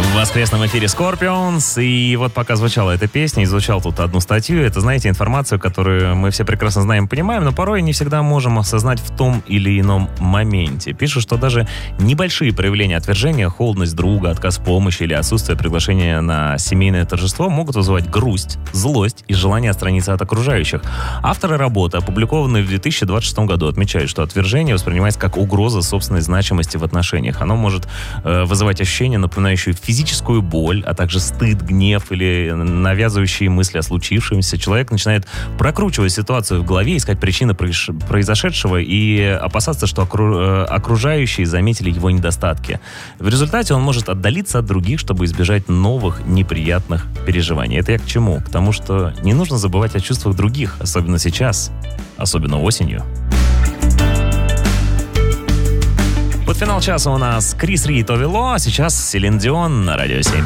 В воскресном эфире Scorpions. И вот пока звучала эта песня, изучал тут одну статью. Это, знаете, информацию, которую мы все прекрасно знаем и понимаем, но порой не всегда можем осознать в том или ином моменте. Пишут, что даже небольшие проявления отвержения, холодность друга, отказ в помощи или отсутствие приглашения на семейное торжество могут вызывать грусть, злость и желание отстраниться от окружающих. Авторы работы, опубликованные в 2026 году, отмечают, что отвержение воспринимается как угроза собственной значимости в отношениях. Оно может вызывать ощущения, напоминающие физическую боль, а также стыд, гнев или навязывающие мысли о случившемся. Человек начинает прокручивать ситуацию в голове, искать причины произошедшего и опасаться, что окружающие заметили его недостатки. В результате он может отдалиться от других, чтобы избежать новых неприятных переживаний. Это я к чему? К тому, что не нужно забывать о чувствах других, особенно сейчас, особенно осенью. Под финал часа у нас Крис Ри и Тове Ло, а сейчас Селин Дион на Радио 7.